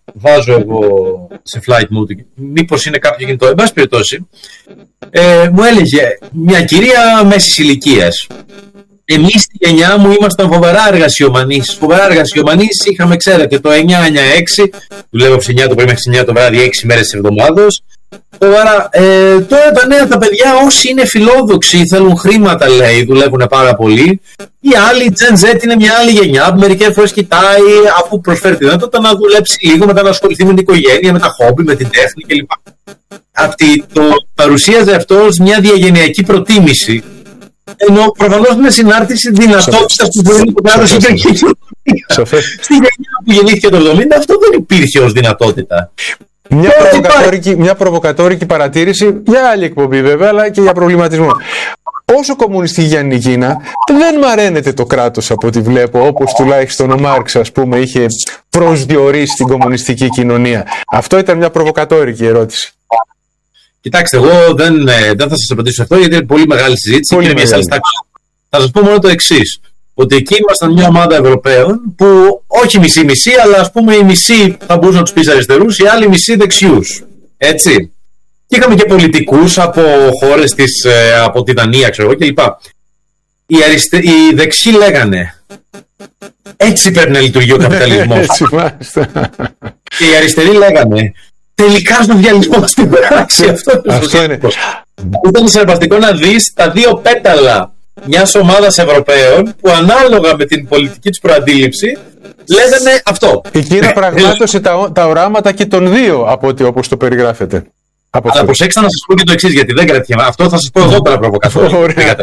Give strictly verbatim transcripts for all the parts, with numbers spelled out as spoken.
βάζω εγώ σε flight mode, μήπως είναι κάποιο κινητό. Εν πάση περιπτώσει, ε, μου έλεγε μια κυρία μέσης ηλικίας. Εμείς στη γενιά μου ήμασταν φοβερά εργασιομανείς. Φοβερά εργασιομανείς, είχαμε, ξέρετε, το εννιά εννιά έξι, δουλεύω από εννιά το πρωί μέχρι εννιά το βράδυ, έξι μέρες της εβδομάδος. Φοβερά. Ε, τώρα τα νέα τα παιδιά, όσοι είναι φιλόδοξοι, θέλουν χρήματα, λέει, δουλεύουν πάρα πολύ. Οι άλλοι, Gen Z, είναι μια άλλη γενιά που μερικές φορές κοιτάει, αφού προσφέρει τη δυνατότητα, να δουλέψει λίγο, μετά να ασχοληθεί με την οικογένεια, με τα χόμπι, με την τέχνη κλπ. Αυτή το παρουσίαζε αυτό ως μια διαγενειακή προτίμηση. Ενώ προφανώς είναι συνάρτηση δυνατότητας που μπορεί να κάνει η κοινωνία. Στη γενιά που γεννήθηκε το εβδομήντα, αυτό δεν υπήρχε ως δυνατότητα. Μια προβοκατόρικη, μια προβοκατόρικη παρατήρηση για άλλη εκπομπή βέβαια, αλλά και για προβληματισμό. Όσο κομμουνιστική για την Κίνα, δεν μαραίνεται το κράτος από ό,τι βλέπω, όπως τουλάχιστον ο Μάρξ, ας πούμε, είχε προσδιορίσει την κομμουνιστική κοινωνία. Αυτό ήταν μια προβοκατόρικη ερώτηση. Κοιτάξτε, εγώ δεν, δεν θα σας απαντήσω αυτό, γιατί είναι πολύ μεγάλη συζήτηση. Πολύ και μεγάλη. Θα σας πω μόνο το εξής. Ότι εκεί ήμασταν μια ομάδα Ευρωπαίων που όχι μισή-μισή, αλλά ας πούμε οι μισοί θα μπορούσαν να τους πεις αριστερούς, οι άλλοι μισοί δεξιούς. Έτσι. Και είχαμε και πολιτικούς από χώρες της, από τη Δανία, ξέρω εγώ κλπ. Οι, αριστε... οι δεξιοί λέγανε έτσι πρέπει να λειτουργεί ο καπιταλισμός. Έτσι, μάλιστα. Και οι αριστεροί λέγανε τελικά στο διαλυσμό στην πράξη. Αυτό, αυτό είναι. Ήταν συναρπαστικό να δεις τα δύο πέταλα μιας ομάδας Ευρωπαίων που ανάλογα με την πολιτική τους προαντίληψη λέγανε αυτό. Η Κίνα πραγμάτωσε τα, τα οράματα και των δύο από ό,τι όπως το περιγράφετε. Από αλλά προσέξτε να σας πω και το εξής, γιατί δεν κρατιέμαι. Αυτό θα σας πω εδώ πέρα προβοκατόρια.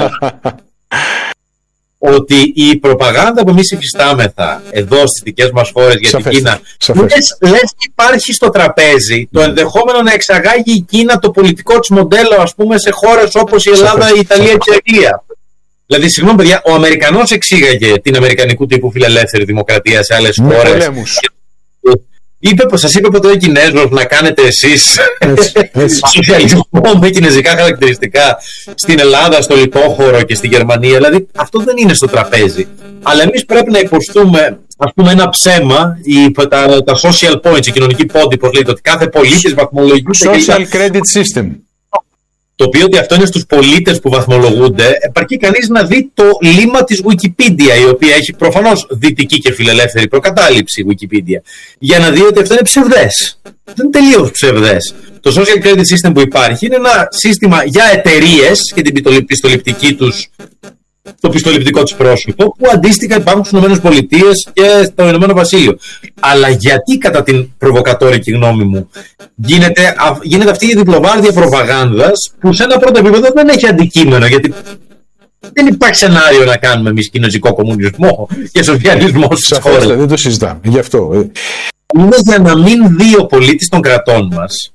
Ότι η προπαγάνδα που εμείς υφιστάμεθα εδώ στις δικές μας χώρες για την Κίνα, λες, λες υπάρχει στο τραπέζι το ενδεχόμενο να εξαγάγει η Κίνα το πολιτικό της μοντέλο, ας πούμε, σε χώρες όπως η Ελλάδα, η Ιταλία και η Αγγλία. Δηλαδή, συγγνώμη παιδιά, ο Αμερικανός εξήγαγε την αμερικανικού τύπου φιλελεύθερη δημοκρατία σε άλλες χώρες. Είπε, σας είπε ποτέ ο Κινέζος να κάνετε εσείς σοσιαλισμό με κινέζικα χαρακτηριστικά στην Ελλάδα, στο λιτόχωρο και στη Γερμανία. Δηλαδή αυτό δεν είναι στο τραπέζι. Αλλά εμείς πρέπει να υποστούμε, ας πούμε, ένα ψέμα, η, τα, τα social points, η κοινωνική πόντη, πως λέγεται, ότι κάθε πολίτης βαθμολογείται. Social credit system. Το οποίο ότι αυτό είναι στους πολίτες που βαθμολογούνται, επαρκεί κανείς να δει το λίμα της Wikipedia, η οποία έχει προφανώς δυτική και φιλελεύθερη προκατάληψη Wikipedia, για να δει ότι αυτό είναι ψευδές. Δεν είναι τελείως ψευδές. Το social credit system που υπάρχει είναι ένα σύστημα για εταιρείες και την πιστοληπτική τους, το πιστοληπτικό τους πρόσωπο, που αντίστοιχα υπάρχουν στις ΗΠΑ και στο Ηνωμένο Βασίλειο. Αλλά γιατί, κατά την προβοκατόρικη γνώμη μου, γίνεται, γίνεται αυτή η διπλοβάρδια προπαγάνδας που σε ένα πρώτο επίπεδο δεν έχει αντικείμενο, γιατί δεν υπάρχει σενάριο να κάνουμε εμείς κινέζικο κομμουνισμό και σοσιαλισμό στις χώρες. Δεν το συζητάμε, γι' αυτό. Είναι για να μην δει ο πολίτης των κρατών μας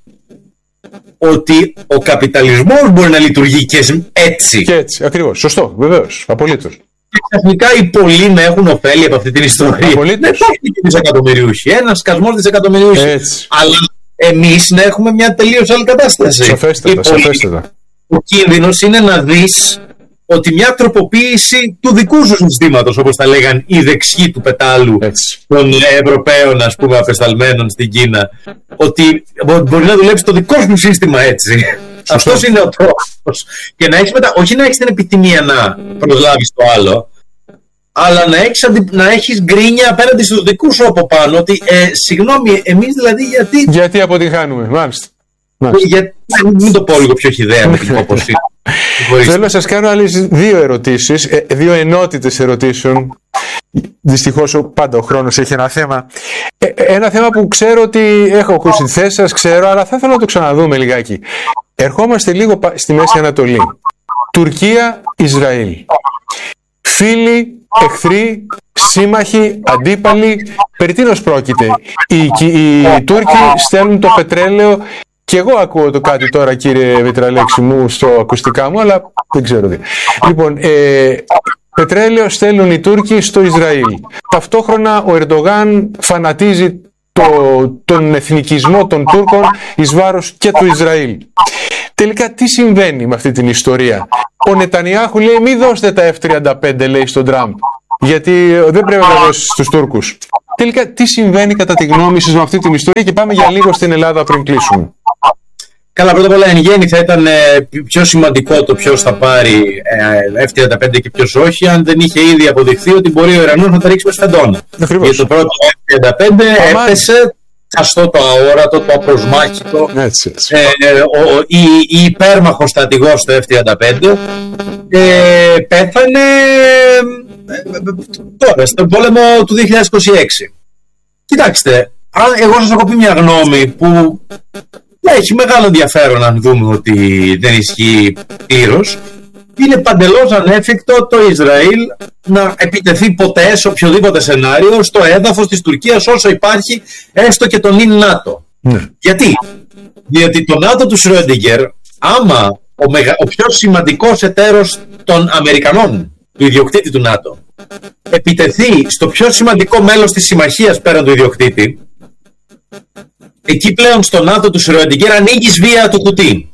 ότι ο καπιταλισμός μπορεί να λειτουργεί και έτσι. Και έτσι, ακριβώς. Σωστό, βεβαίως. Απολύτως. Και ξαφνικά οι πολλοί να έχουν ωφέλη από αυτή την ιστορία. Απολύτως. Δεν υπάρχει και δισεκατομμυριούχοι. Ένας σκασμός δισεκατομμυριούχοι. Αλλά εμείς να έχουμε μια τελείως άλλη κατάσταση. Σαφέστατα, σαφέστατα. Ο κίνδυνος είναι να δεις ότι μια τροποποίηση του δικού σου συστήματος, όπως τα λέγαν οι δεξιοί του πετάλου, έτσι, των Ευρωπαίων, ας πούμε, απεσταλμένων στην Κίνα, ότι μπορεί να δουλέψει το δικό σου σύστημα έτσι. Αυτός είναι ο τρόπος. Και να έχεις μετά, όχι να έχεις την επιθυμία να προσλάβεις το άλλο, αλλά να έχεις, να έχεις γκρίνια απέναντι στους δικούς σου από πάνω, ότι ε, συγγνώμη, εμείς δηλαδή γιατί... Γιατί αποτυγχάνουμε, μάλιστα. Γιατί, μην το πω λίγο πιο χυδαία με την όπως είναι. Θέλω να σας κάνω άλλες δύο ερωτήσεις, δύο ενότητες ερωτήσεων. Δυστυχώς πάντα ο χρόνος έχει ένα θέμα. Ένα θέμα που ξέρω ότι έχω ακούσει τη θέση σας, ξέρω, αλλά θα ήθελα να το ξαναδούμε λιγάκι. Ερχόμαστε λίγο στη Μέση Ανατολή. Τουρκία, Ισραήλ. Φίλοι, εχθροί, σύμμαχοι, αντίπαλοι. Περί τίνος πρόκειται? Οι, οι, οι Τούρκοι στέλνουν το πετρέλαιο. Και εγώ ακούω το κάτι τώρα, κύριε Μητραλέξη μου, στο ακουστικά μου, αλλά δεν ξέρω τι. Λοιπόν, ε, πετρέλαιο στέλνουν οι Τούρκοι στο Ισραήλ. Ταυτόχρονα ο Ερντογάν φανατίζει το, τον εθνικισμό των Τούρκων εις βάρος και του Ισραήλ. Τελικά τι συμβαίνει με αυτή την ιστορία? Ο Νετανιάχου λέει μη δώστε τα εφ τριάντα πέντε, λέει στον Τραμπ. γιατί δεν πρέπει να τα δώσεις στους Τούρκους. Τελικά, τι συμβαίνει κατά τη γνώμη σας με αυτή την ιστορία, και πάμε για λίγο στην Ελλάδα πριν κλείσουμε. Καλά, πρώτα απ' όλα εν γέννη θα ήταν ε, πιο σημαντικό το ποιος θα πάρει ε, εφ τριάντα πέντε και ποιος όχι, αν δεν είχε ήδη αποδειχθεί ότι μπορεί ο Ιρανός να τα ρίξει με σφεντόνα. Γιατί το πρώτο εφ τριάντα πέντε έπεσε, χαστό το αόρατο, το απροσμάχητο, έτσι, έτσι. Ε, ο, η, η υπέρμαχος στρατηγός του εφ τριάντα πέντε ε, πέθανε ε, τώρα, στον πόλεμο του δύο χιλιάδες είκοσι έξι. Κοιτάξτε, εγώ σας έχω πει μια γνώμη που έχει μεγάλο ενδιαφέρον αν δούμε ότι δεν ισχύει πλήρως. Είναι παντελώς ανέφικτο το Ισραήλ να επιτεθεί ποτέ σε οποιοδήποτε σενάριο στο έδαφος της Τουρκίας όσο υπάρχει έστω και τον ΙΝ ΝΑΤΟ. Mm. Γιατί? Διότι το ΝΑΤΟ του Σρόντιγκερ, άμα ο, μεγα, ο πιο σημαντικός εταίρος των Αμερικανών, του ιδιοκτήτη του ΝΑΤΟ, επιτεθεί στο πιο σημαντικό μέλος της συμμαχίας πέραν του ιδιοκτήτη, εκεί πλέον στο ΝΑΤΟ του Σρόντιγκερ ανοίγεις βία το κουτί.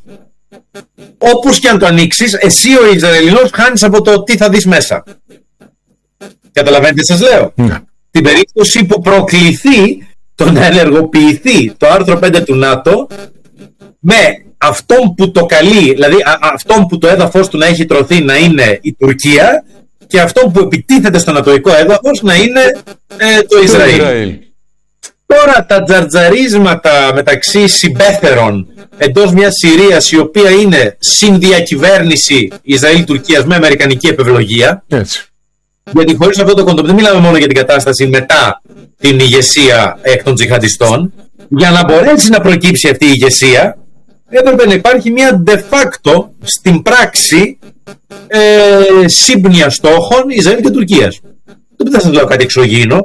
Όπως και αν το ανοίξεις, εσύ ο Ισραηλινός χάνεις από το τι θα δεις μέσα. Καταλαβαίνετε τι σας λέω? Ναι. Την περίπτωση που προκληθεί το να ενεργοποιηθεί το άρθρο πέντε του ΝΑΤΟ με αυτόν που το καλεί, δηλαδή α, αυτόν που το έδαφος του να έχει τρωθεί να είναι η Τουρκία και αυτόν που επιτίθεται στο νατοϊκό έδαφος να είναι ε, το Ισραήλ. Ισραήλ. Τώρα τα τζαρτζαρίσματα μεταξύ συμπέθερων εντός μιας Συρίας η οποία είναι συνδιακυβέρνηση Ισραήλ-Τουρκίας με αμερικανική επευλογία. Έτσι. Γιατί χωρίς αυτό το κοντό δεν μιλάμε μόνο για την κατάσταση μετά την ηγεσία εκ των τζιχαντιστών. Για να μπορέσει να προκύψει αυτή η ηγεσία έπρεπε να υπάρχει μια de facto στην πράξη ε, σύμπνοια στόχων Ισραήλ και Τουρκίας. Δεν θα σας λέω κάτι εξωγήινο.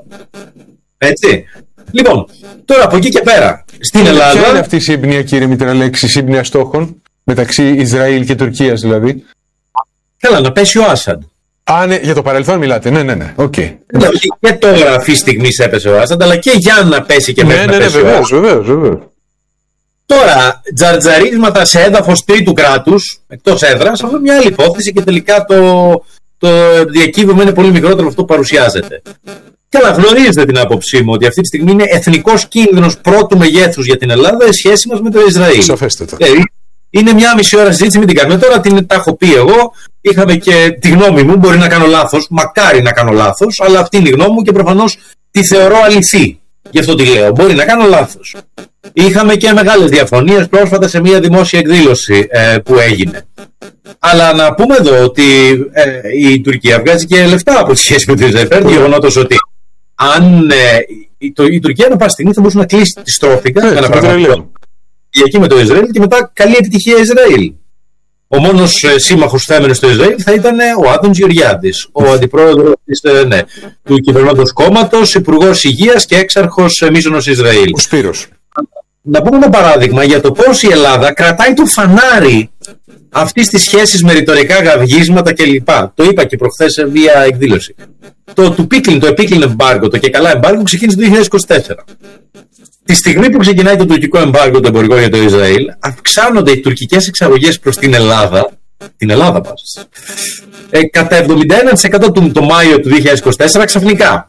Έτσι. Λοιπόν, τώρα από εκεί και πέρα στην Ελλάδα. Ποια είναι αυτή η σύμπνοια, κύριε Μητραλέξη, σύμπνοια στόχων μεταξύ Ισραήλ και Τουρκίας δηλαδή? Καλά, να πέσει ο Άσαντ. Α, ναι, για το παρελθόν μιλάτε. Ναι, ναι, ναι. Okay. Και τώρα αυτή τη στιγμή έπεσε ο Άσαντ, αλλά και για να πέσει και μέχρι ναι, ναι, να πέσει ναι, ο Άσαντ. Βεβαίως, βεβαίως. Τώρα, τζαρτζαρίσματα σε έδαφος τρίτου κράτους, εκτός έδρας, αυτό είναι μια άλλη υπόθεση και τελικά το, το διακύβευμα είναι πολύ μικρότερο από αυτό που παρουσιάζεται. Καλά, γνωρίζετε την άποψή μου ότι αυτή τη στιγμή είναι εθνικός κίνδυνος πρώτου μεγέθους για την Ελλάδα η σχέση μας με το Ισραήλ. Σαφέστατα. Ε, είναι μια μισή ώρα συζήτηση, μην την κάνουμε τώρα, την τα έχω πει εγώ. Είχαμε και τη γνώμη μου, μπορεί να κάνω λάθος, μακάρι να κάνω λάθος, αλλά αυτή είναι η γνώμη μου και προφανώς τη θεωρώ αληθή. Γι' αυτό τη λέω. Μπορεί να κάνω λάθος. Είχαμε και μεγάλες διαφωνίες πρόσφατα σε μια δημόσια εκδήλωση ε, που έγινε. Αλλά να πούμε εδώ ότι ε, η Τουρκία βγάζει και λεφτά από τη σχέση με το Ισραήλ. Φέρνει γεγονότος ότι αν ε, η, το, η Τουρκία να πάει στιγμή θα μπορούσε να κλείσει τη στρόφικα για να πραγματοποιήσει εκεί με το Ισραήλ και μετά καλή επιτυχία Ισραήλ. Ο μόνος ε, σύμμαχος που θα έμενε στο Ισραήλ θα ήταν ο Άδωνης Γεωργιάδης, ο αντιπρόεδρος ε, ναι, του κυβερνώντος κόμματος, υπουργός υγείας και έξαρχος ε, μίζωνος Ισραήλ. Ο Σπύρος. Να πούμε ένα παράδειγμα για το πώς η Ελλάδα κρατάει το φανάρι αυτής της σχέσης με ρητορικά γαυγίσματα κλπ. Το είπα και προχθές σε μια εκδήλωση. Το του πίκλιν, το επίκλιν εμπάργκο, το και καλά εμπάργκο ξεκίνησε το δύο χιλιάδες είκοσι τέσσερα. Τη στιγμή που ξεκινάει το τουρκικό εμπάργκο, το εμπορικό για το Ισραήλ, αυξάνονται οι τουρκικές εξαγωγές προς την Ελλάδα, την Ελλάδα πας, ε, κατά εβδομήντα ένα τοις εκατό το, το Μάιο του δύο χιλιάδες είκοσι τέσσερα ξαφνικά.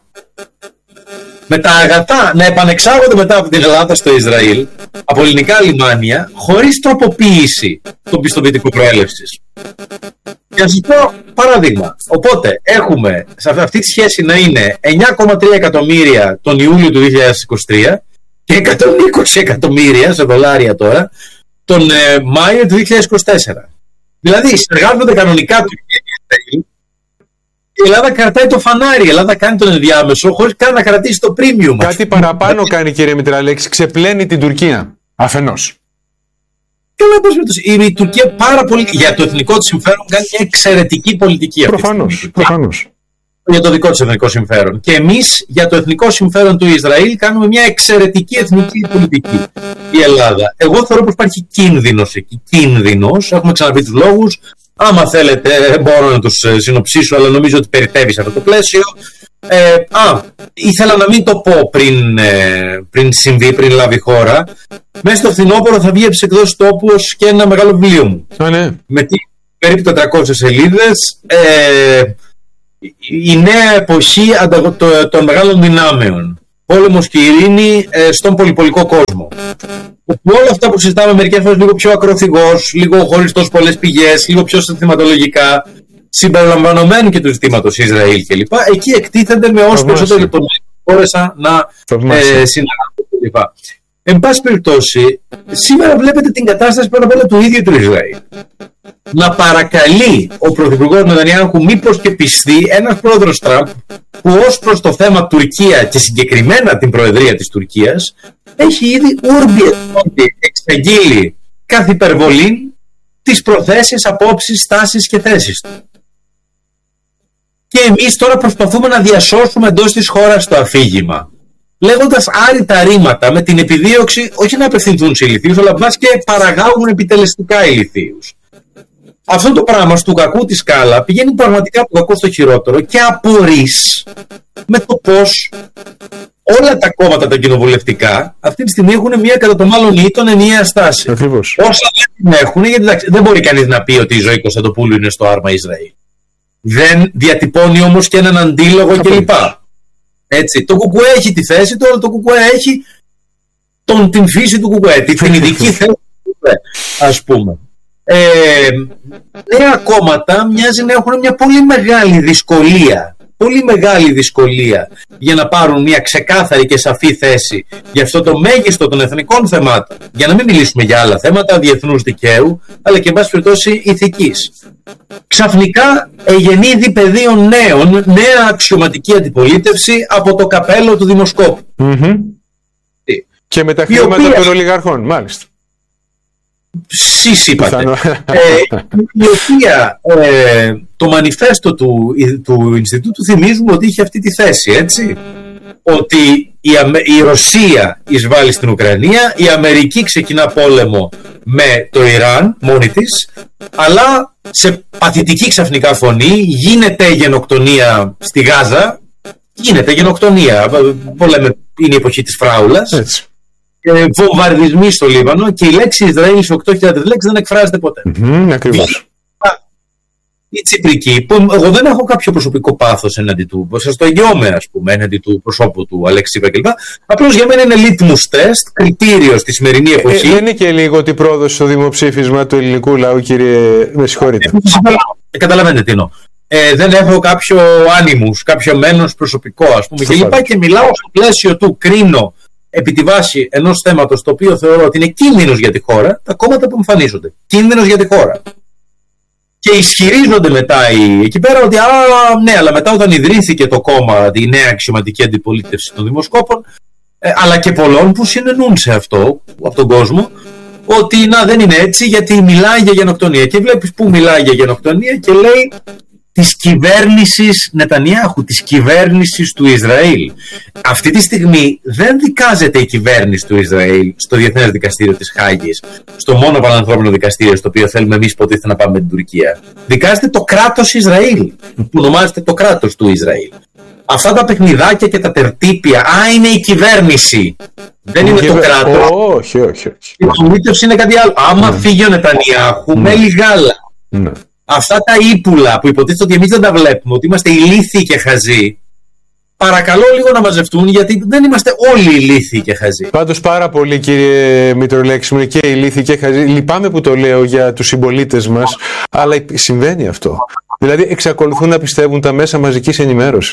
Με τα αγαθά να επανεξάγονται μετά από την Ελλάδα στο Ισραήλ, από ελληνικά λιμάνια, χωρίς τροποποίηση των πιστοποιητικού προέλευσης. Για να σας πω παράδειγμα. Οπότε έχουμε σε αυτή τη σχέση να είναι εννιά κόμμα τρία εκατομμύρια τον Ιούλιο του δύο χιλιάδες είκοσι τρία και εκατόν είκοσι εκατομμύρια σε δολάρια τώρα τον ε, Μάιο του δύο χιλιάδες είκοσι τέσσερα. Δηλαδή συνεργάζονται κανονικά του Ισραήλ. Η Ελλάδα κρατάει το φανάρι, η Ελλάδα κάνει τον ενδιάμεσο χωρίς καν να κρατήσει το premium. Κάτι παραπάνω κάνει, κύριε Μητραλέξη, ξεπλένει την Τουρκία αφενός. Η, η Τουρκία πάρα πολύ για το εθνικό της συμφέρον κάνει μια εξαιρετική πολιτική. Προφανώς, προφανώς. Για το δικό της εθνικό συμφέρον. Και εμείς για το εθνικό συμφέρον του Ισραήλ κάνουμε μια εξαιρετική εθνική πολιτική. Η Ελλάδα. Εγώ θεωρώ πως υπάρχει κίνδυνος εκεί. Κίνδυνος, έχουμε ξαναπεί τους λόγους. Άμα θέλετε μπορώ να τους συνοψίσω, αλλά νομίζω ότι περιτεύει σε αυτό το πλαίσιο. Ε, α, ήθελα να μην το πω πριν, ε, πριν συμβεί, πριν λάβει χώρα. Μέσα στο φθινόπωρο θα βγει από τις εκδόσεις Τόπου και ένα μεγάλο βιβλίο μου. Α, ναι. Με τι, περίπου τετρακόσιες σελίδες. Ε, η νέα εποχή των μεγάλων δυνάμεων, πόλεμος και ειρήνη στον πολυπολικό κόσμο. Όλα αυτά που συζητάμε μερικές φορές λίγο πιο ακροθυγώς, λίγο χωρίς τόσο πολλές πηγές, λίγο πιο συνθηματολογικά, συμπεριλαμβανομένου και του ζητήματος Ισραήλ κλπ. Εκεί εκτίθενται με όσο περισσότερο λεπτομέρειες μπόρεσα να ε, συναντήσω κλπ. Εν πάση περιπτώσει, σήμερα βλέπετε την κατάσταση πάνω απ' όλα του ίδιου του Ισραήλ. Να παρακαλεί ο πρωθυπουργός Νετανιάχου μήπως και πιστεί ένας πρόεδρος Τραμπ που ως προς το θέμα Τουρκία και συγκεκριμένα την προεδρία της Τουρκίας έχει ήδη ούρμπιε εξαγγείλει κάθε υπερβολή τις προθέσεις, απόψεις, στάσεις και θέσεις του. Και εμείς τώρα προσπαθούμε να διασώσουμε εντός της χώρας το αφήγημα, λέγοντας άρρητα ρήματα με την επιδίωξη όχι να απευθυνθούν σε ηλιθίους, αλλά μπας και παραγάγουν επιτελεστικά ηλιθίους. Αυτό το πράγμα στο κακού τη σκάλα πηγαίνει πραγματικά από το κακό στο χειρότερο και απορείς με το πώς όλα τα κόμματα τα κοινοβουλευτικά αυτή τη στιγμή έχουν μια κατά το μάλλον ή τον ενιαία στάση. Ακριβώς. Όσα δεν την έχουν, γιατί εντάξει, δεν μπορεί κανείς να πει ότι η ζωή Κωνσταντοπούλου είναι στο άρμα Ισραήλ. Δεν διατυπώνει όμως και έναν αντίλογο κλπ. Έτσι, το ΚΚΕ έχει τη θέση του, αλλά το ΚΚΕ έχει τον, την φύση του ΚΚΕ, την ειδική θέση του ΚΚΕ, ας πούμε. Ε, νέα κόμματα μοιάζει να έχουν μια πολύ μεγάλη δυσκολία πολύ μεγάλη δυσκολία για να πάρουν μια ξεκάθαρη και σαφή θέση για αυτό το μέγιστο των εθνικών θεμάτων, για να μην μιλήσουμε για άλλα θέματα διεθνούς δικαίου, αλλά και εν πάση περιπτώσει ηθικής. Ξαφνικά εγεννήθη πεδίο νέων, νέα αξιωματική αντιπολίτευση από το καπέλο του δημοσκόπου. Mm-hmm. Και με τα χρήματα οποία... των ολιγαρχών, μάλιστα. Σεις είπατε. ε, η οποία ε, το μανιφέστο του, του Ινστιτούτου θυμίζουμε ότι είχε αυτή τη θέση, έτσι. Ότι η, η Ρωσία εισβάλλει στην Ουκρανία, η Αμερική ξεκινά πόλεμο με το Ιράν μόνη της, αλλά σε παθητική ξαφνικά φωνή γίνεται γενοκτονία στη Γάζα, γίνεται γενοκτονία, λέμε, είναι η εποχή της φράουλας. Έτσι. Βομβαρδισμοί στο Λίβανο και η λέξη Ισραήλ σε οκτώ χιλιάδες λέξεις δεν εκφράζεται ποτέ. Mm-hmm, ακριβώς. Η Τσιπρική, που εγώ δεν έχω κάποιο προσωπικό πάθος εναντί του, σας το εγγυώμαι, ας πούμε, εναντί του προσώπου του Αλέξη Τσίπρα κλπ. Απλώς για μένα είναι litmus test, κριτήριο στη σημερινή εποχή. Ε, είναι και λίγο την πρόοδος στο δημοψήφισμα του ελληνικού λαού, κύριε, με συγχωρείτε. Ε, καταλαβαίνετε τι εννοώ. Ε, δεν έχω κάποιο άνιμους, κάποιο μένος προσωπικό, ας πούμε, κλπ. Και, και μιλάω στο πλαίσιο του, κρίνω επί τη βάση ενός θέματος το οποίο θεωρώ ότι είναι κίνδυνος για τη χώρα, τα κόμματα που εμφανίζονται. Κίνδυνος για τη χώρα. Και ισχυρίζονται μετά οι, εκεί πέρα ότι, α, ναι, αλλά μετά όταν ιδρύθηκε το κόμμα, η νέα αξιωματική αντιπολίτευση των δημοσκόπων, ε, αλλά και πολλών που συνενούν σε αυτό από τον κόσμο, ότι να, δεν είναι έτσι, γιατί μιλάει για γενοκτονία. Και βλέπεις που μιλάει για γενοκτονία και λέει της κυβέρνησης Νετανιάχου, της κυβέρνησης του Ισραήλ. Αυτή τη στιγμή δεν δικάζεται η κυβέρνηση του Ισραήλ στο Διεθνές Δικαστήριο της Χάγης, στο μόνο πανανθρώπινο δικαστήριο στο οποίο θέλουμε εμείς υποτίθεται να πάμε με την Τουρκία. Δικάζεται το κράτος Ισραήλ, που ονομάζεται το κράτος του Ισραήλ. Αυτά τα παιχνιδάκια και τα τερτύπια, α, είναι η κυβέρνηση. Δεν είναι το κράτος. Όχι, όχι, όχι. Η πολίτευση είναι κάτι άλλο. Άμα φύγει ο Νετανιάχου, με λιγάλα. Ναι. Αυτά τα ύπουλα που υποτίθεται ότι εμείς δεν τα βλέπουμε, ότι είμαστε ηλίθιοι και χαζοί, παρακαλώ λίγο να μαζευτούν, γιατί δεν είμαστε όλοι ηλίθιοι και χαζοί. Πάντως πάρα πολύ, κύριε Μητρολέξη μου, και ηλίθιοι και χαζοί. Λυπάμαι που το λέω για τους συμπολίτες μας, αλλά συμβαίνει αυτό. Δηλαδή εξακολουθούν να πιστεύουν τα μέσα μαζικής ενημέρωσης.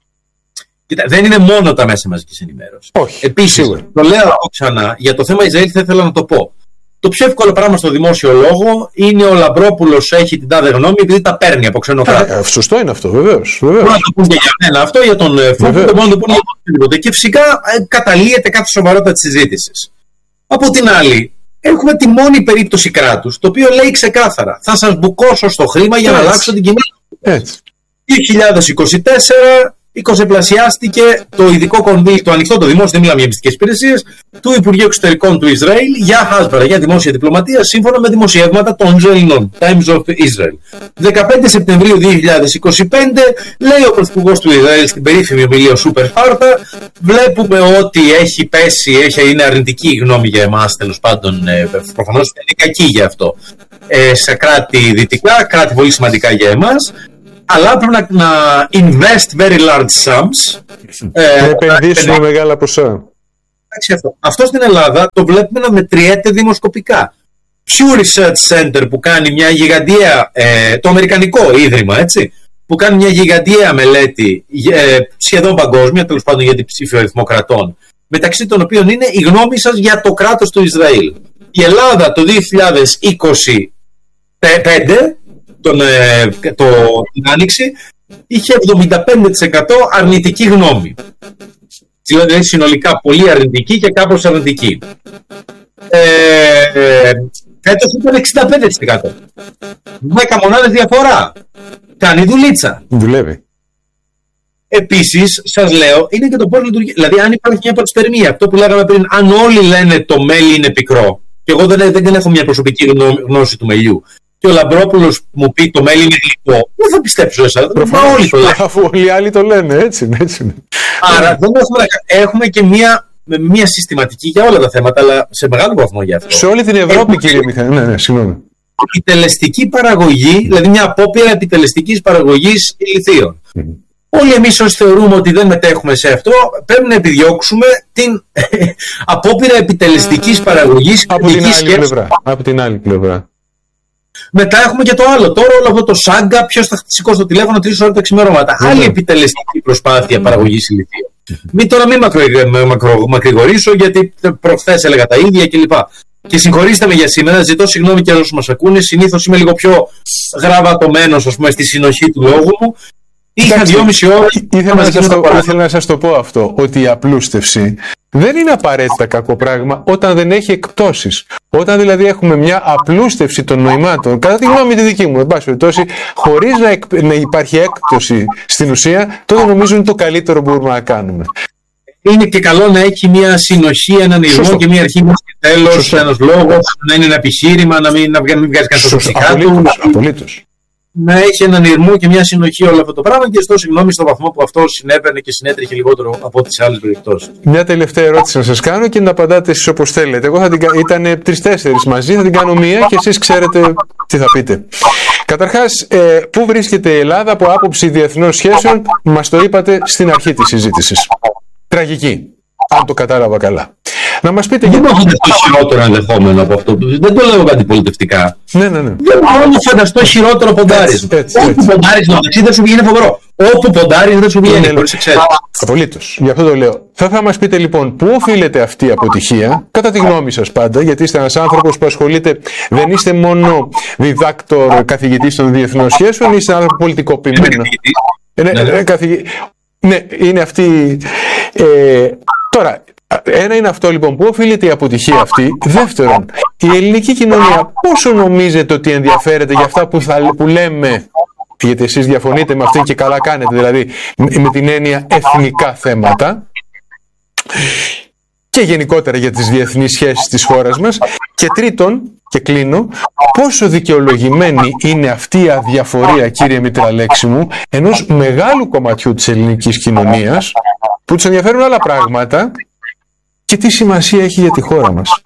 Κοίτα, δεν είναι μόνο τα μέσα μαζικής ενημέρωσης. Όχι. Επίσης, σίγουρα. το λέω ξανά, για το θέμα Ισραήλ θα ήθελα να το πω. Το πιο εύκολο πράγμα στο δημόσιο λόγο είναι ο Λαμπρόπουλος έχει την τάδε γνώμη επειδή τα παίρνει από ξένο κράτος. Σωστό είναι αυτό, βεβαίως. Μπορούν να το πούν και για μένα αυτό, για τον Φούκο, δεν μπορούν να το πούν για οτιδήποτε. Και φυσικά καταλύεται κάθε σοβαρότητα της συζήτησης. Από την άλλη, έχουμε τη μόνη περίπτωση κράτους, το οποίο λέει ξεκάθαρα: θα σας μπουκώσω στο χρήμα για να αλλάξω την κοινωνία. δύο χιλιάδες είκοσι τέσσερα εικοσιπλασιάστηκε το ειδικό κονδύλι, το ανοιχτό, το δημόσιο, δεν μιλάμε για μυστικές υπηρεσίες, του Υπουργείου Εξωτερικών του Ισραήλ για Χάσβαρα, για δημόσια διπλωματία, σύμφωνα με δημοσιεύματα των Ισραηλινών, Times of Israel. δεκαπέντε Σεπτεμβρίου δύο χιλιάδες είκοσι πέντε, λέει ο Πρωθυπουργός του Ισραήλ στην περίφημη ομιλία Σούπερ Φάρτα, βλέπουμε ότι έχει πέσει, έχει, είναι αρνητική η γνώμη για εμάς, τέλος πάντων, προφανώς είναι κακή για αυτό, ε, σε κράτη δυτικά, κράτη πολύ σημαντικά για εμάς. αλλά πρέπει να, να invest very large sums. Να ε, επενδύσουμε μεγάλα ποσά. Αυτό. αυτό στην Ελλάδα το βλέπουμε να μετριέται δημοσκοπικά. Pew Research Center που κάνει μια γιγαντιαία, ε, το αμερικανικό ίδρυμα, έτσι, που κάνει μια γιγαντιαία μελέτη ε, σχεδόν παγκόσμια, τέλος πάντων για την ψήφιο αριθμό κρατών, μεταξύ των οποίων είναι η γνώμη σας για το κράτος του Ισραήλ. Η Ελλάδα το δύο χιλιάδες είκοσι πέντε, τον, ε, το, την Άνοιξη, είχε εβδομήντα πέντε τοις εκατό αρνητική γνώμη. Δηλαδή συνολικά πολύ αρνητική και κάπως αρνητική. Ε, ε, φέτος ήταν εξήντα πέντε τοις εκατό. δέκα μονάδες διαφορά. Κάνει δουλίτσα. Δουλεύει. Επίσης, σας λέω, είναι και το πώς λειτουργεί. Δηλαδή, αν υπάρχει μια προσθερμία, αυτό που λέγαμε πριν, αν όλοι λένε το μέλι είναι πικρό, και εγώ δεν, δεν έχω μια προσωπική γνώση του μελιού, και ο Λαμπρόπουλος μου πει το μέλι είναι γλυκό, δεν θα πιστέψω εσάς. Προφανώς, αφού όλοι οι άλλοι το λένε, έτσι είναι. Έτσι είναι. Άρα, δεν έχουμε, έχουμε και μια, μια συστηματική για όλα τα θέματα, αλλά σε μεγάλο βαθμό για αυτό. Σε όλη την Ευρώπη, έχουμε, κύριε Μιχαήλ, ναι, ναι, συγγνώμη. Επιτελεστική παραγωγή, δηλαδή μια απόπειρα επιτελεστικής παραγωγής ηλιθείων. Mm. Όλοι εμείς όσοι θεωρούμε ότι δεν μετέχουμε σε αυτό, πρέπει να επιδιώξουμε την απόπειρα επιτελεστικής παραγωγής από την, άλλη πλευρά, από την άλλη πλευρά. Μετά έχουμε και το άλλο. Τώρα όλο αυτό το σάγκα, ποιος θα σηκώσει το τηλέφωνο τρεις ώρες τα ξημερώματα. Mm. Άλλη επιτελεστική προσπάθεια mm. παραγωγής ηλιθείων. Mm. Μην τώρα μην μακρηγορήσω, γιατί προχθές έλεγα τα ίδια κλπ. Και συγχωρήστε με για σήμερα, ζητώ συγγνώμη και όσους μας ακούνε. Συνήθως είμαι λίγο πιο γραβατωμένος, ας πούμε, στη συνοχή του λόγου μου. Είχα δυόμιση ώρες. Ήθελα να, σας το, ήθελα να σας το πω αυτό, ότι η απλούστευση δεν είναι απαραίτητα κακό πράγμα όταν δεν έχει εκπτώσεις. Όταν δηλαδή έχουμε μια απλούστευση των νοημάτων, κατά τη γνώμη τη δική μου, εν πάση περιπτώσει, χωρίς να, εκ, να υπάρχει έκπτωση στην ουσία, τότε νομίζω είναι το καλύτερο που μπορούμε να κάνουμε. Είναι και καλό να έχει μια συνοχή, έναν ηρμό και μια αρχή και τέλος, ένας λόγος, να είναι ένα επιχείρημα, να μην, να μην βγάζει κανένα σωστικά του. Απολύτως. Να έχει έναν ηρμό και μια συνοχή όλο αυτό το πράγμα, και στο συγγνώμη στο βαθμό που αυτό συνέβαινε και συνέτρεχε λιγότερο από τις άλλες περιπτώσεις. Μια τελευταία ερώτηση να σας κάνω και να απαντάτε εσείς όπως θέλετε. Εγώ θα την ήταν τρεις-τέσσερις μαζί, θα την κάνω μία και εσείς ξέρετε τι θα πείτε. Καταρχάς, ε, πού βρίσκεται η Ελλάδα από άποψη διεθνών σχέσεων, μας το είπατε στην αρχή της συζήτησης. Τραγική, αν το κατάλαβα καλά. Να μας πείτε γιατί. Δεν έχω φανταστώ χειρότερο ενδεχόμενο από αυτό. Δεν το λέω αντιπολιτευτικά. Ναι, ναι, ναι. Δεν μπορώ να φανταστώ χειρότερο ποντάρισμα. Όπου ποντάρεις να δεν σου βγαίνει φοβερό. Όπου ποντάρεις δεν σου βγαίνει. Απολύτως. Γι' αυτό το λέω. Θα, θα μας πείτε λοιπόν πού οφείλεται αυτή η αποτυχία, κατά τη γνώμη σας πάντα, γιατί είστε ένας άνθρωπος που ασχολείται, δεν είστε μόνο διδάκτορ, καθηγητής των διεθνών σχέσεων, είστε ένα άνθρωπο πολιτικοποιημένο. Ναι, ναι, ναι. Καθηγη... ναι, είναι αυτή. Ε, τώρα. Ένα είναι αυτό λοιπόν, που οφείλεται η αποτυχία αυτή. Δεύτερον, η ελληνική κοινωνία πόσο νομίζετε ότι ενδιαφέρεται για αυτά που, θα, που λέμε, γιατί εσείς διαφωνείτε με αυτήν και καλά κάνετε, δηλαδή με την έννοια εθνικά θέματα, και γενικότερα για τις διεθνείς σχέσεις της χώρας μας. Και τρίτον, και κλείνω, πόσο δικαιολογημένη είναι αυτή η αδιαφορία, κύριε Μητραλέξη μου, ενός μεγάλου κομματιού της ελληνικής κοινωνίας, που τους ενδιαφέρουν άλλα πράγματα, και τι σημασία έχει για τη χώρα μας.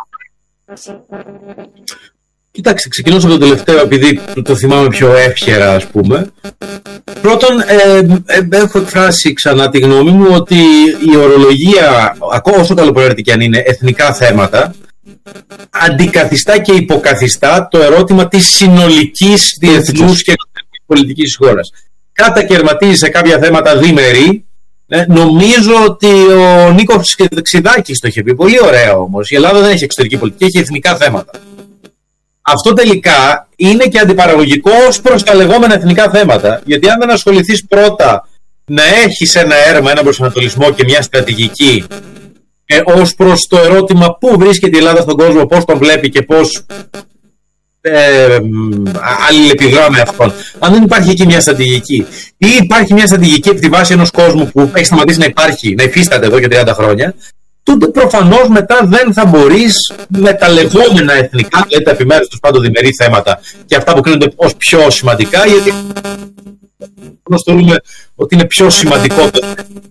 Κοιτάξτε, ξεκινήσω από το τελευταίο, επειδή το θυμάμαι πιο εύχερα, ας πούμε. Πρώτον, ε, ε, έχω εκφράσει ξανά τη γνώμη μου ότι η ορολογία, ακόμα όσο καλοπροαίρετη και αν είναι, εθνικά θέματα, αντικαθιστά και υποκαθιστά το ερώτημα της συνολικής διεθνούς και πολιτικής της χώρας. Κατακαιρματίζει σε κάποια θέματα διμερή. Ε, νομίζω ότι ο Νίκος Ξηδάκης το είχε πει. Πολύ ωραία όμως. Η Ελλάδα δεν έχει εξωτερική πολιτική, έχει εθνικά θέματα. Αυτό τελικά είναι και αντιπαραγωγικό ως προς τα λεγόμενα εθνικά θέματα. Γιατί αν δεν ασχοληθείς πρώτα να έχεις ένα έρμα, ένα προσανατολισμό και μια στρατηγική ε, ως προς το ερώτημα πού βρίσκεται η Ελλάδα στον κόσμο, πώς τον βλέπει και πώς Ε, αλληλεπιδρά με αυτόν. Αν δεν υπάρχει εκεί μια στρατηγική, ή υπάρχει μια στρατηγική από τη βάση ενός κόσμου που έχει σταματήσει να υπάρχει, να υφίσταται εδώ και τριάντα χρόνια, τότε προφανώς μετά δεν θα μπορείς με τα λεγόμενα εθνικά, δηλαδή τα επιμέρους τους πάντων διμερεί θέματα και αυτά που κρίνονται ως πιο σημαντικά, γιατί θεωρούμε ότι είναι πιο σημαντικό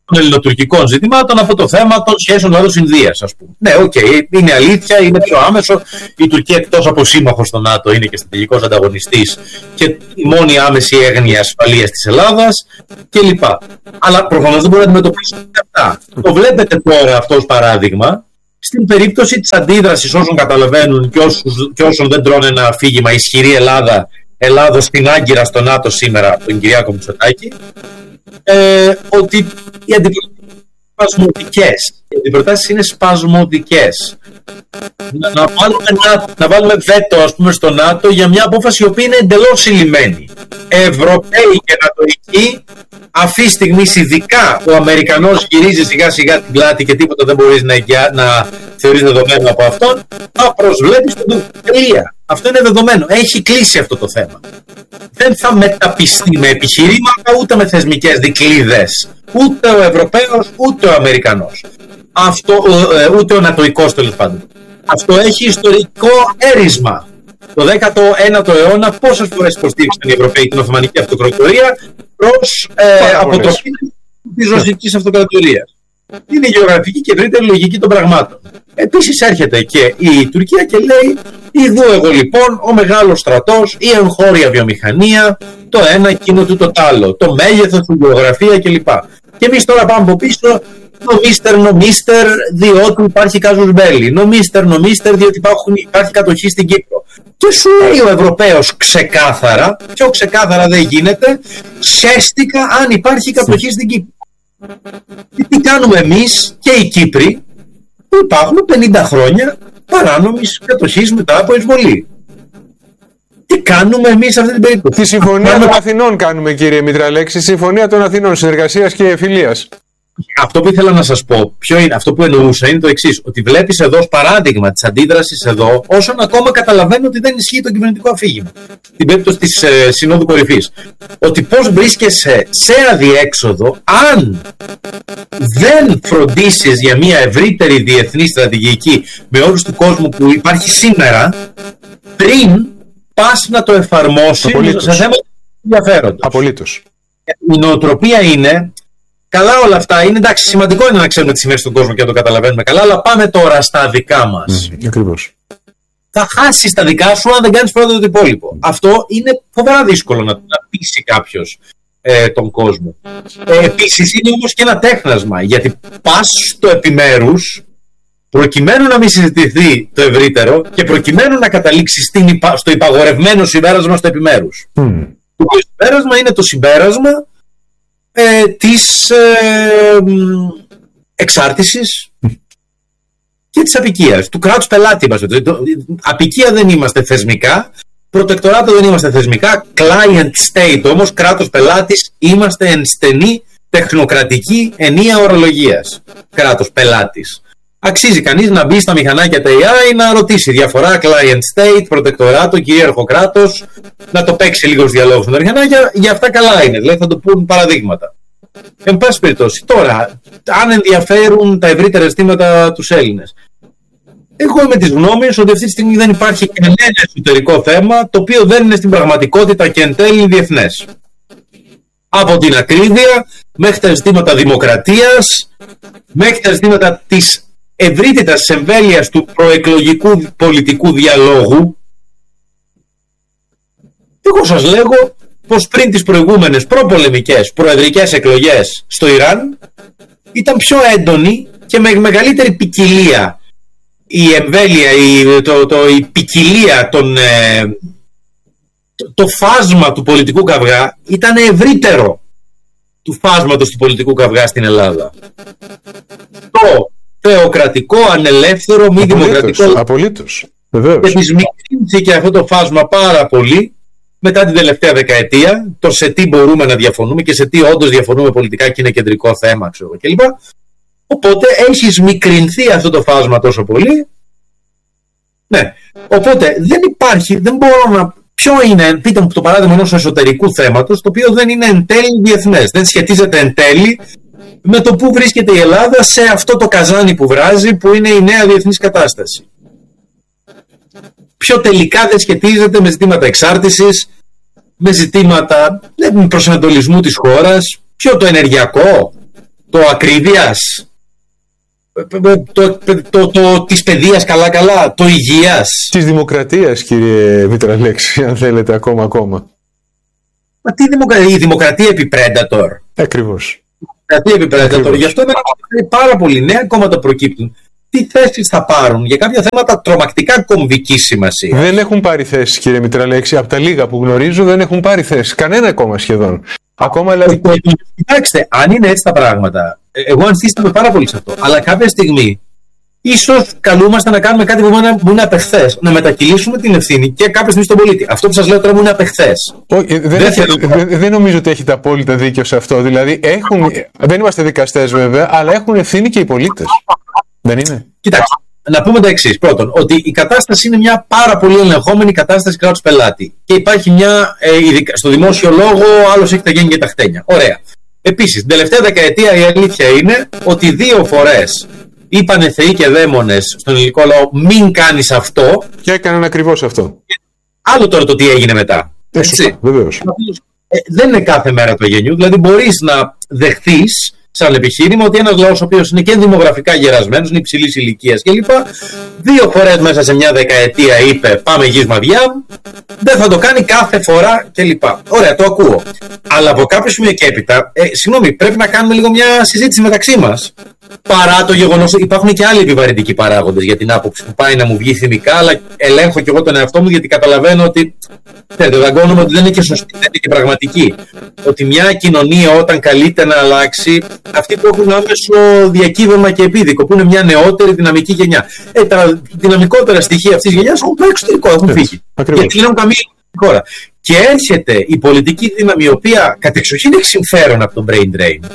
των ελληνοτουρκικών ζητημάτων από το θέμα των σχέσεων Ελλάδος-Ινδίας, ας πούμε. Ναι, οκ, okay, είναι αλήθεια, είναι πιο άμεσο. Η Τουρκία, εκτός από σύμμαχος στο ΝΑΤΟ, είναι και στρατηγικός ανταγωνιστής και η μόνη άμεση έγνοια ασφαλείας της Ελλάδας κλπ. Αλλά προφανώς δεν μπορεί να αντιμετωπίσει αυτά. Το βλέπετε τώρα αυτό ως παράδειγμα στην περίπτωση της αντίδρασης όσων καταλαβαίνουν και, όσους, και όσων δεν τρώνε ένα αφήγημα ισχυρή Ελλάδα, Ελλάδος στην Άγκυρα στο ΝΑΤΟ σήμερα από τον Κυριάκο Μητσοτάκη, ε, ότι οι αντιπροτάσεις είναι σπασμωδικές. Οι αντιπροτάσεις είναι σπασμωδικές. Να, να, βάλουμε, να, να βάλουμε βέτο, ας πούμε, στο ΝΑΤΟ για μια απόφαση η οποία είναι εντελώς συλλημμένη. Ευρωπαίοι και νατοικοί, αυτή τη στιγμή ειδικά ο Αμερικανός γυρίζει σιγά σιγά την πλάτη και τίποτα δεν μπορείς να, να θεωρείς δεδομένο από αυτόν, θα προσβλέπεις τον τελεία. Αυτό είναι δεδομένο. Έχει κλείσει αυτό το θέμα. Δεν θα μεταπιστεί με επιχειρήματα ούτε με θεσμικές δικλείδες. Ούτε ο Ευρωπαίος ούτε ο Αμερικανός. Αυτό, ούτε ο Νατοικός τέλος πάντων. Αυτό έχει ιστορικό έρισμα. Το δέκατο ένατο αιώνα πόσες φορές υποστήριξαν οι Ευρωπαίοι την Οθωμανική Αυτοκρατορία προς ε, αποτροπή της Ρωσικής Αυτοκρατορίας. Είναι η γεωγραφική και ευρύτερη λογική των πραγμάτων. Επίσης έρχεται και η Τουρκία και λέει: ειδού εγώ λοιπόν ο μεγάλος στρατός, η εγχώρια βιομηχανία, το ένα εκείνο του το άλλο, το μέγεθος, η γεωγραφία κλπ. Και εμείς τώρα πάμε από πίσω, νομίστερ, νομίστερ, διότι υπάρχει κάζους μπέλι. Νομίστερ, νομίστερ, διότι υπάρχουν, υπάρχει κατοχή στην Κύπρο. Και σου λέει ο Ευρωπαίος ξεκάθαρα, πιο ξεκάθαρα δεν γίνεται, σχέστηκα αν υπάρχει κατοχή στην Κύπρο. Και τι κάνουμε εμείς και οι Κύπροι που υπάρχουν πενήντα χρόνια παράνομης κατοχής μετά από εισβολή. Τι κάνουμε εμείς σε αυτή την περίπτωση? Τη συμφωνία κάνουμε... των Αθηνών κάνουμε, κύριε Μητραλέξη, συμφωνία των Αθηνών συνεργασίας και φιλίας. Αυτό που ήθελα να σας πω, ποιο είναι, αυτό που εννοούσα είναι το εξής, ότι βλέπεις εδώ ως παράδειγμα της αντίδρασης εδώ, όσον ακόμα καταλαβαίνω ότι δεν ισχύει το κυβερνητικό αφήγημα. Την περίπτωση της ε, Συνόδου Κορυφής. Ότι πώς βρίσκεσαι σε αδιέξοδο αν δεν φροντίσεις για μια ευρύτερη διεθνή στρατηγική με όρους του κόσμου που υπάρχει σήμερα, πριν πας να το εφαρμόσεις σε θέματα ενδιαφέροντος. Απολύτως. Η νοοτροπία είναι... Καλά όλα αυτά, είναι εντάξει, σημαντικό είναι να ξέρουμε τι συμβαίνει στον κόσμο και να το καταλαβαίνουμε καλά, αλλά πάμε τώρα στα δικά μας. Mm, ακριβώς. Θα χάσεις τα δικά σου αν δεν κάνεις πρώτα το υπόλοιπο. Αυτό είναι φοβερά δύσκολο να, να πείσει κάποιος ε, τον κόσμο. Ε, επίσης είναι όμως και ένα τέχνασμα, γιατί πας στο επιμέρους προκειμένου να μην συζητηθεί το ευρύτερο και προκειμένου να καταλήξει στο υπαγορευμένο συμπέρασμα στο επιμέρους. Mm. Το συμπέρασμα είναι το συμπέρασμα Ε, της ε, εξάρτησης και της απικίας, του κράτους πελάτη. Απικία δεν είμαστε θεσμικά, προτεκτοράτο δεν είμαστε θεσμικά, client state όμως, κράτος πελάτης είμαστε εν στενή τεχνοκρατική ενία ορολογίας. Κράτος πελάτης. Αξίζει κανείς να μπει στα μηχανάκια τα έι άι να ρωτήσει διαφορά client state, προτεκτοράτο, κυρίαρχο κράτος, να το παίξει λίγο στους διαλόγους με τα μηχανάκια, για αυτά καλά είναι, δηλαδή θα το πούν παραδείγματα. Εν πάση περιπτώσει, τώρα, αν ενδιαφέρουν τα ευρύτερα ζητήματα τους Έλληνες, εγώ είμαι της γνώμης ότι αυτή τη στιγμή δεν υπάρχει κανένα εσωτερικό θέμα το οποίο δεν είναι στην πραγματικότητα και εν τέλει διεθνές. Από την ακρίβεια μέχρι τα ζητήματα δημοκρατίας, μέχρι τα ζητήματα της ευρύτητας της εμβέλειας του προεκλογικού πολιτικού διαλόγου. Εγώ σας λέγω πως πριν τις προηγούμενες προπολεμικές προεδρικές εκλογές στο Ιράν ήταν πιο έντονη και με μεγαλύτερη ποικιλία η εμβέλεια, η, το, το, η ποικιλία, τον, ε, το, το φάσμα του πολιτικού καυγά ήταν ευρύτερο του φάσματος του πολιτικού καυγά στην Ελλάδα. Το θεοκρατικό, ανελεύθερο, μη απολύτως, δημοκρατικό. Απολύτως. Βεβαίως. Και επισμικρύνθηκε και αυτό το φάσμα πάρα πολύ μετά την τελευταία δεκαετία. Το σε τι μπορούμε να διαφωνούμε και σε τι όντως διαφωνούμε πολιτικά και είναι κεντρικό θέμα, ξέρω κλπ. Οπότε έχει σμικρινθεί αυτό το φάσμα τόσο πολύ. Ναι. Οπότε δεν υπάρχει, δεν μπορώ να. Ποιο είναι, πείτε μου το παράδειγμα ενός εσωτερικού θέματος, το οποίο δεν είναι εν τέλει διεθνές. Δεν σχετίζεται εν τέλει με το που βρίσκεται η Ελλάδα σε αυτό το καζάνι που βράζει, που είναι η νέα διεθνής κατάσταση. Πιο τελικά δεν σχετίζεται με ζητήματα εξάρτησης, με ζητήματα προσανατολισμού της χώρας, πιο το ενεργειακό, το ακρίβειας, το, το, το, το, της παιδείας καλά-καλά, το υγείας. Της δημοκρατίας, κύριε Μητραλέξη, αν θέλετε, ακόμα ακόμα. Μα τι δημοκρατία, η δημοκρατία επί Predator. Ακριβώς. Δημοκρατία επί Predator. Γι' αυτό είναι πάρα πολλοί νέα κόμματα προκύπτουν. Τι θέσεις θα πάρουν για κάποια θέματα τρομακτικά κομβικής σημασίας. Δεν έχουν πάρει θέσεις, κύριε Μητραλέξη. Από τα λίγα που γνωρίζω δεν έχουν πάρει θέσεις. Κανένα κόμμα σχεδόν. Ακόμα δηλαδή. Κοιτάξτε, αν είναι έτσι τα πράγματα, εγώ ανθίσταμαι πάρα πολύ σε αυτό. Αλλά κάποια στιγμή, ίσως καλούμαστε να κάνουμε κάτι που μου είναι απεχθές. Να μετακυλήσουμε την ευθύνη και κάποια στιγμή στον πολίτη. Αυτό που σας λέω τώρα μου είναι απεχθές. Όχι, δεν, δεν, θέλω... δεν, δεν νομίζω ότι έχετε απόλυτα δίκιο σε αυτό. Δηλαδή, έχουν, δεν είμαστε δικαστές βέβαια, αλλά έχουν ευθύνη και οι πολίτες. Δεν είναι? Κοιτάξτε, να πούμε τα εξής. Πρώτον, ότι η κατάσταση είναι μια πάρα πολύ ελεγχόμενη κατάσταση κράτους πελάτη. Και υπάρχει μια, ε, ειδικά, στο δημόσιο λόγο, άλλος έχει τα γέννη και τα χτένια. Ωραία. Επίσης, την τελευταία δεκαετία η αλήθεια είναι ότι δύο φορές είπανε θεοί και δαίμονες στον ελληνικό λαό μην κάνεις αυτό. Και έκαναν ακριβώς αυτό. Άλλο τώρα το τι έγινε μετά. Έτσι. Βεβαίως. Ε, δεν είναι κάθε μέρα το γενιού. Δηλαδή μπορείς να δεχθείς σαν επιχείρημα ότι ένας λαός ο οποίος είναι και δημογραφικά γερασμένος, είναι υψηλής ηλικίας κλπ. Δύο φορές μέσα σε μια δεκαετία είπε πάμε γης μαδιά, δεν θα το κάνει κάθε φορά κλπ. Ωραία, το ακούω. Αλλά από κάποιο σημείο και έπειτα, ε, συγγνώμη, πρέπει να κάνουμε λίγο μια συζήτηση μεταξύ μας. Παρά το γεγονός ότι υπάρχουν και άλλοι επιβαρυντικοί παράγοντες για την άποψη που πάει να μου βγει θυμικά, αλλά ελέγχω και εγώ τον εαυτό μου γιατί καταλαβαίνω ότι ξέρετε, δαγκώνομαι ότι δεν είναι και σωστή, δεν είναι και πραγματική. Ότι μια κοινωνία όταν καλείται να αλλάξει, αυτοί που έχουν άμεσο διακύβευμα και επίδικο, που είναι μια νεότερη δυναμική γενιά. Ε, τα δυναμικότερα στοιχεία αυτής της γενιάς έχουν πάει εξωτερικό, έχουν φύγει. Γιατί δεν έχουν καμία χώρα. Και έρχεται η πολιτική δύναμη, η οποία κατεξοχήν έχει συμφέρον από τον brain drain,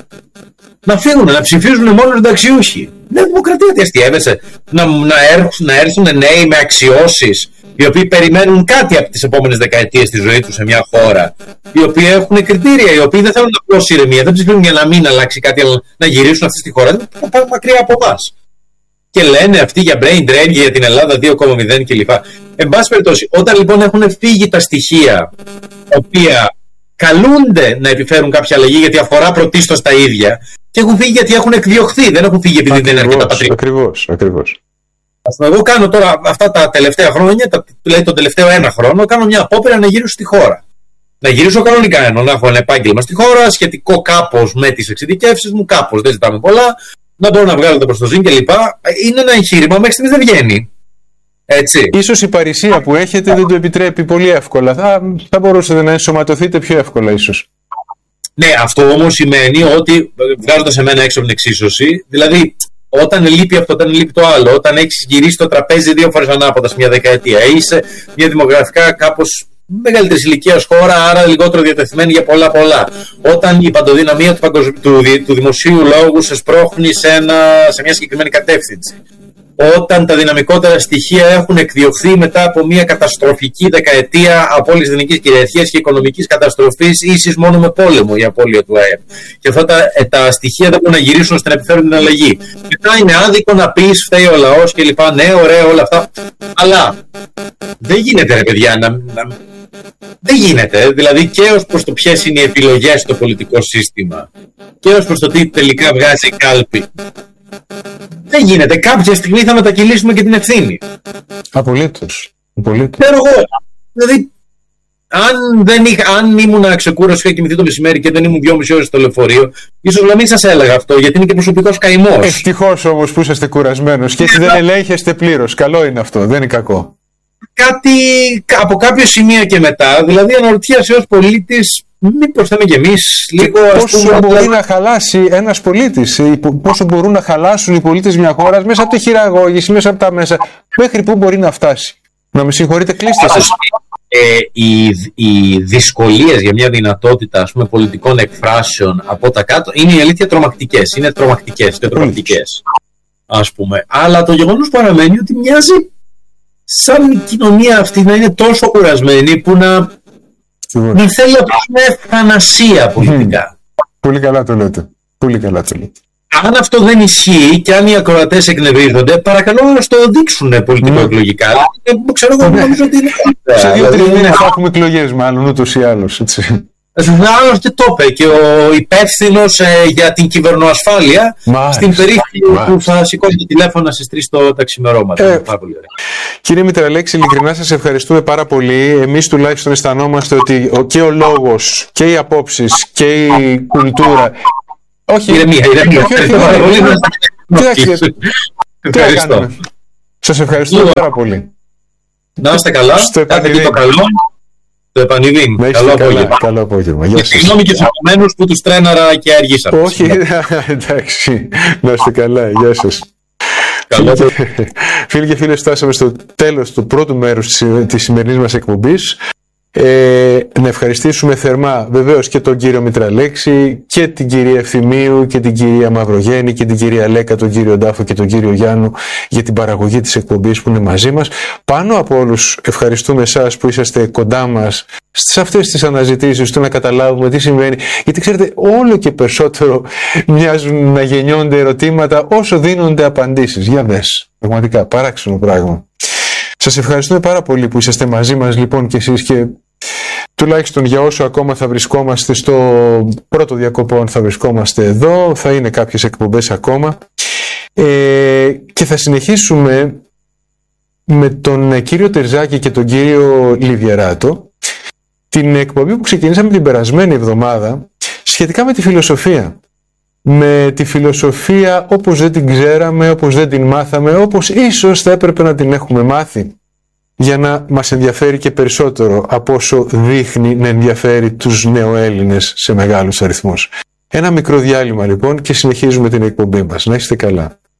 να φύγουν, να ψηφίζουν μόνο συνταξιούχοι. Είναι δημοκρατία, τι αστιεύεσαι. Να, να, έρθουν, να έρθουν νέοι με αξιώσεις, οι οποίοι περιμένουν κάτι από τις επόμενες δεκαετίες στη ζωή τους σε μια χώρα, οι οποίοι έχουν κριτήρια, οι οποίοι δεν θέλουν απλώς ηρεμία, δεν ψηφίζουν για να μην αλλάξει κάτι, αλλά να γυρίσουν αυτή τη χώρα. Δεν πάνε μακριά από εμάς. Και λένε αυτοί για brain drain και για την Ελλάδα δύο κόμμα μηδέν κλπ. Εν πάση περιπτώσει, όταν λοιπόν έχουν φύγει τα στοιχεία τα οποία καλούνται να επιφέρουν κάποια αλλαγή, γιατί αφορά πρωτίστως τα ίδια, και έχουν φύγει γιατί έχουν εκδιωχθεί, δεν έχουν φύγει επειδή δεν είναι αρκετά πατρίδα. Ακριβώς, ακριβώς. Εγώ κάνω τώρα αυτά τα τελευταία χρόνια, τα, δηλαδή τον τελευταίο ένα χρόνο, κάνω μια απόπειρα να γυρίσω στη χώρα. Να γυρίσω κανονικά, ενώ να έχω ένα επάγγελμα στη χώρα, σχετικό κάπως με τις εξειδικεύσεις μου, κάπως, δεν ζητάμε πολλά, να μπορώ να βγάλω το προστοζήν κλπ. Είναι ένα εγχείρημα, μέχρι στιγμής δεν βγαίνει. Έτσι. Ίσως η παρησία που έχετε δεν το επιτρέπει πολύ εύκολα. Θα, θα μπορούσατε να ενσωματωθείτε πιο εύκολα, ίσως. Ναι, αυτό όμως σημαίνει ότι βγάζοντας εμένα έξω από την εξίσωση, δηλαδή όταν λείπει αυτό, όταν λείπει το άλλο, όταν έχεις γυρίσει το τραπέζι δύο φορές ανάποδα σε μια δεκαετία, είσαι μια δημογραφικά κάπως μεγαλύτερης ηλικίας χώρα, άρα λιγότερο διατεθειμένη για πολλά πολλά. Όταν η παντοδυναμία του, παγκοσ... του, του δημοσίου λόγου σε σπρώχνει σε, ένα... σε μια συγκεκριμένη κατεύθυνση. Όταν τα δυναμικότερα στοιχεία έχουν εκδιωχθεί μετά από μια καταστροφική δεκαετία απώλειας εθνικής κυριαρχίας και οικονομικής καταστροφής, ίσης μόνο με πόλεμο η απώλεια του ΑΕΠ. Και αυτά τα, τα στοιχεία δεν μπορούν να γυρίσουν ώστε να επιφέρουν την αλλαγή. Μετά είναι άδικο να πεις φταίει ο λαός κλπ. Ναι, ωραία, όλα αυτά. Αλλά δεν γίνεται, ρε παιδιά, να, να... δεν γίνεται. Δηλαδή και ως προς το ποιες είναι οι επιλογές στο πολιτικό σύστημα και ως προς το τι τελικά βγάζει η κάλπη. Δεν γίνεται. Κάποια στιγμή θα μετακυλήσουμε και την ευθύνη. Απολύτως. Απολύτως. Ξέρω εγώ. Δηλαδή, αν, δεν είχα, αν ήμουν ξεκούραστο, είχα κοιμηθεί το μεσημέρι και δεν ήμουν δυόμιση ώρες στο λεωφορείο, ίσως να μην σας έλεγα αυτό, γιατί είναι και προσωπικός καημός. Ευτυχώς όμως που είσαστε κουρασμένος και έτσι δεν ελέγχεστε πλήρως. Καλό είναι αυτό. Δεν είναι κακό. Κάτι από κάποιο σημείο και μετά, δηλαδή αναρωτιέσαι ως πολίτης, μήπως θα είμαι και εμείς λίγο. Πόσο πούμε, μπορεί απλά... να χαλάσει ένας πολίτης, πόσο μπορούν να χαλάσουν οι πολίτες μια χώρα μέσα από τη χειραγώγηση, μέσα από τα μέσα, μέχρι πού μπορεί να φτάσει. Να με συγχωρείτε, κλείστε σας. Ε, οι, οι δυσκολίες για μια δυνατότητα, ας πούμε, πολιτικών εκφράσεων από τα κάτω είναι η αλήθεια τρομακτικές. Είναι τρομακτικές και τρομακτικές, ας πούμε. Αλλά το γεγονός παραμένει ότι μοιάζει σαν η κοινωνία αυτή να είναι τόσο κουρασμένη που να. Δεν θέλει να είναι θανασία πολιτικά. Mm. Πολύ καλά το λέτε. Πολύ καλά το λέτε. Αν αυτό δεν ισχύει και αν οι ακροατές εκνευρίζονται, παρακαλώ να το δείξουν πολιτικο-εκλογικά. Mm. Ξέρω εγώ, νομίζω ότι είναι. Σε δύο-τρεις μήνες θα έχουμε εκλογές, μάλλον ούτως ή άλλως. Έτσι. Άλλος και το είπε και ο υπεύθυνος ε, για την κυβερνοασφάλεια μάλιστα, στην περίπτωση μάλιστα. που θα σηκώσει το τηλέφωνο στις τρεις το τα ξημερώματα. Ε, πάρα πολύ ωραία. Κύριε Μητραλέξη, ειλικρινά σας ευχαριστούμε πάρα πολύ. Εμείς τουλάχιστον αισθανόμαστε ότι ο, και ο λόγος και οι απόψεις και η κουλτούρα. Όχι, ηρεμία, ηρεμία. Κοιτάξτε, τι να κάνουμε. Σας ευχαριστούμε πάρα πολύ. Να είστε καλά. Κάντε και το καλό. Το επανειδήν. Καλό απόγευμα. Καλό απόγευμα. Και συγγνώμη και στους επομένους που τους τρέναρα και αργήσαμε. Όχι, εντάξει. Να είστε καλά. Γεια σας. Καλό. Φίλοι και φίλες, φτάσαμε στο τέλος του πρώτου μέρους της σημερινής μας εκπομπής. Ε, να ευχαριστήσουμε θερμά βεβαίως και τον κύριο Μητραλέξη και την κυρία Ευθυμίου και την κυρία Μαυρογέννη και την κυρία Λέκα, τον κύριο Ντάφο και τον κύριο Γιάννου για την παραγωγή της εκπομπής που είναι μαζί μας. Πάνω από όλους ευχαριστούμε εσάς που είσαστε κοντά μας σε αυτές τις αναζητήσεις του να καταλάβουμε τι συμβαίνει, γιατί ξέρετε όλο και περισσότερο μοιάζουν να γεννιόνται ερωτήματα όσο δίνονται απαντήσεις. Για δες, πραγματικά παράξενο πράγμα. Σας ευχαριστούμε πάρα πολύ που είσαστε μαζί μας λοιπόν και εσείς, και τουλάχιστον για όσο ακόμα θα βρισκόμαστε στο πρώτο διακοπών θα βρισκόμαστε εδώ, θα είναι κάποιες εκπομπές ακόμα ε, και θα συνεχίσουμε με τον κύριο Τερζάκη και τον κύριο Λιβιεράτο την εκπομπή που ξεκινήσαμε την περασμένη εβδομάδα σχετικά με τη φιλοσοφία. Με τη φιλοσοφία όπως δεν την ξέραμε, όπως δεν την μάθαμε, όπως ίσως θα έπρεπε να την έχουμε μάθει για να μας ενδιαφέρει και περισσότερο από όσο δείχνει να ενδιαφέρει τους νεοέλληνες σε μεγάλους αριθμούς. Ένα μικρό διάλειμμα λοιπόν και συνεχίζουμε την εκπομπή μας. Να είστε καλά.